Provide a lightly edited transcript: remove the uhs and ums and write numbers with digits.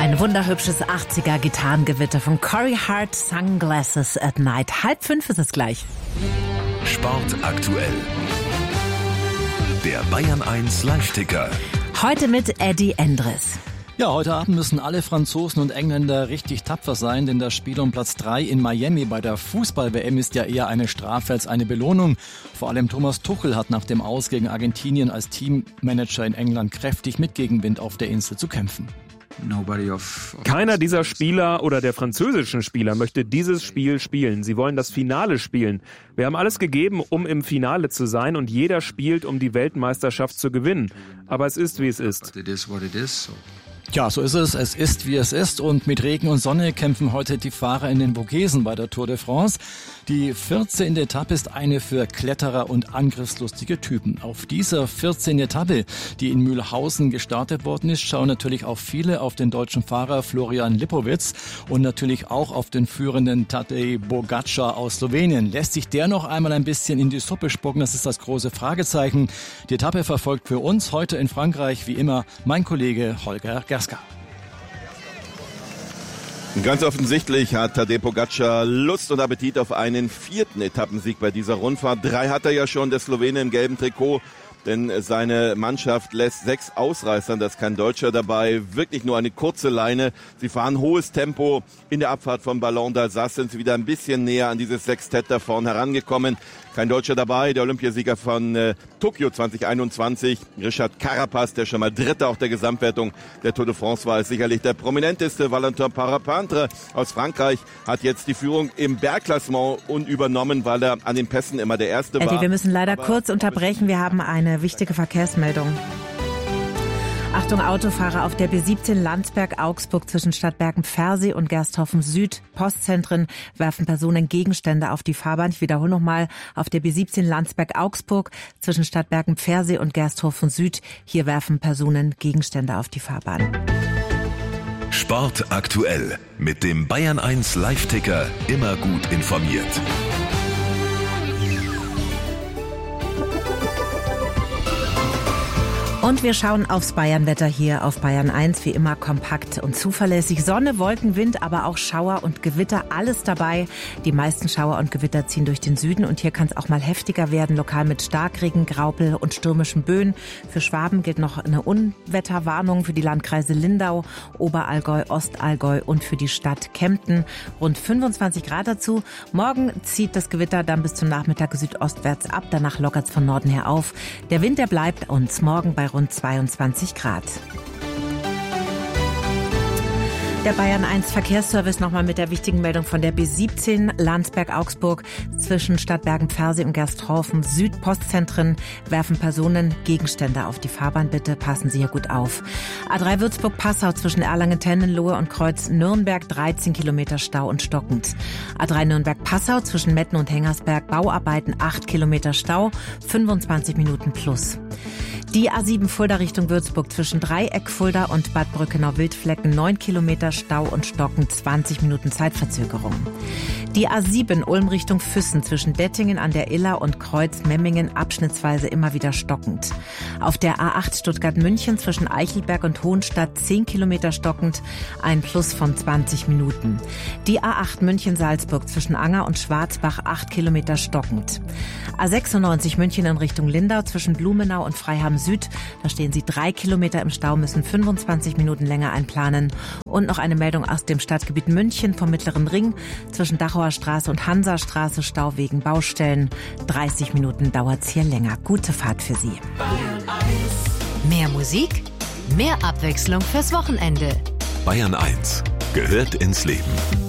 Ein wunderhübsches 80er-Gitarrengewitter von Corey Hart, Sunglasses at Night. 4:30 ist es gleich. Sport aktuell. Der Bayern 1 Live-Ticker. Heute mit Eddie Endres. Ja, heute Abend müssen alle Franzosen und Engländer richtig tapfer sein, denn das Spiel um Platz 3 in Miami bei der Fußball-WM ist ja eher eine Strafe als eine Belohnung. Vor allem Thomas Tuchel hat nach dem Aus gegen Argentinien als Teammanager in England kräftig mit Gegenwind auf der Insel zu kämpfen. Keiner dieser Spieler oder der französischen Spieler möchte dieses Spiel spielen. Sie wollen das Finale spielen. Wir haben alles gegeben, um im Finale zu sein, und jeder spielt, um die Weltmeisterschaft zu gewinnen. Aber es ist, wie es ist. Ja, so ist es. Es ist, wie es ist. Und mit Regen und Sonne kämpfen heute die Fahrer in den Vogesen bei der Tour de France. Die 14. Etappe ist eine für Kletterer und angriffslustige Typen. Auf dieser 14. Etappe, die in Mühlhausen gestartet worden ist, schauen natürlich auch viele auf den deutschen Fahrer Florian Lipowitz und natürlich auch auf den führenden Tadej Pogačar aus Slowenien. Lässt sich der noch einmal ein bisschen in die Suppe spucken? Das ist das große Fragezeichen. Die Etappe verfolgt für uns heute in Frankreich wie immer mein Kollege Holger Gerska. Ganz offensichtlich hat Tadej Pogačar Lust und Appetit auf einen 4. Etappensieg bei dieser Rundfahrt. 3 hat er ja schon, der Slowene im gelben Trikot. Denn seine Mannschaft lässt 6 Ausreißern, da ist kein Deutscher dabei, wirklich nur eine kurze Leine. Sie fahren hohes Tempo in der Abfahrt von Ballon d'Alsace, sind sie wieder ein bisschen näher an dieses Sextett da vorne herangekommen. Kein Deutscher dabei, der Olympiasieger von Tokio 2021, Richard Carapaz, der schon mal Dritter auf der Gesamtwertung der Tour de France war, ist sicherlich der prominenteste. Valentin Parapintre aus Frankreich hat jetzt die Führung im Bergklassement übernommen, weil er an den Pässen immer der Erste war. Eddie, wir müssen leider kurz unterbrechen. Wir haben eine wichtige Verkehrsmeldung. Achtung, Autofahrer auf der B17 Landsberg-Augsburg zwischen Stadtbergen Pfersee und Gersthofen Süd. Postzentren werfen Personen Gegenstände auf die Fahrbahn. Ich wiederhole nochmal, auf der B17 Landsberg-Augsburg zwischen Stadtbergen Pfersee und Gersthofen Süd. Hier werfen Personen Gegenstände auf die Fahrbahn. Sport aktuell. Mit dem Bayern 1 Live-Ticker immer gut informiert. Und wir schauen aufs Bayernwetter hier auf Bayern 1, wie immer kompakt und zuverlässig. Sonne, Wolken, Wind, aber auch Schauer und Gewitter, alles dabei. Die meisten Schauer und Gewitter ziehen durch den Süden und hier kann es auch mal heftiger werden, lokal mit Starkregen, Graupel und stürmischen Böen. Für Schwaben gilt noch eine Unwetterwarnung für die Landkreise Lindau, Oberallgäu, Ostallgäu und für die Stadt Kempten. Rund 25 Grad dazu. Morgen zieht das Gewitter dann bis zum Nachmittag südostwärts ab, danach lockert es von Norden her auf. Der Wind, der bleibt uns morgen bei rund 22 Grad. Der Bayern 1 Verkehrsservice nochmal mit der wichtigen Meldung von der B17 Landsberg-Augsburg zwischen Stadtbergen Pfersee und Gersthofen Süd. Postzentren werfen Personen Gegenstände auf die Fahrbahn. Bitte passen Sie hier gut auf. A3 Würzburg-Passau zwischen Erlangen-Tennenlohe und Kreuz Nürnberg 13 Kilometer Stau und stockend. A3 Nürnberg-Passau zwischen Metten und Hengersberg Bauarbeiten 8 Kilometer Stau, 25 Minuten plus. Die A7 Fulda Richtung Würzburg zwischen Dreieck Fulda und Bad Brückenau-Wildflecken 9 Kilometer Stau und Stocken, 20 Minuten Zeitverzögerung. Die A7 Ulm Richtung Füssen zwischen Dettingen an der Iller und Kreuz Memmingen abschnittsweise immer wieder stockend. Auf der A8 Stuttgart-München zwischen Eichelberg und Hohenstadt 10 Kilometer stockend, ein Plus von 20 Minuten. Die A8 München-Salzburg zwischen Anger und Schwarzbach 8 Kilometer stockend. A96 München in Richtung Lindau zwischen Blumenau und Freiham Süd. Da stehen Sie 3 Kilometer im Stau, müssen 25 Minuten länger einplanen. Und noch eine Meldung aus dem Stadtgebiet München vom Mittleren Ring. Zwischen Dachauer Straße und Hansastraße Stau wegen Baustellen. 30 Minuten dauert's hier länger. Gute Fahrt für Sie. Mehr Musik, mehr Abwechslung fürs Wochenende. Bayern 1 gehört ins Leben.